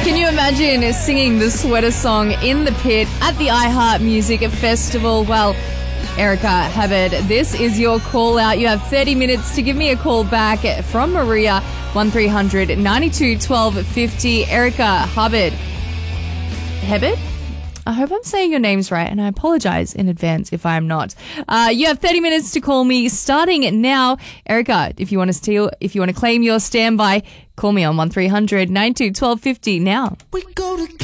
Can you imagine singing the Sweater song in the pit at the iHeart Music Festival? Well, Erica Hubbard, this is your call out. You have 30 minutes to give me a call back from Maria, 1300 92 12 50. Erica Hubbard. Hubbard? I hope I'm saying your names right, and I apologize in advance if I'm not. You have 30 minutes to call me starting now. Erica, if you want to claim your standby, call me on 1300 92 12 50 now. We go together.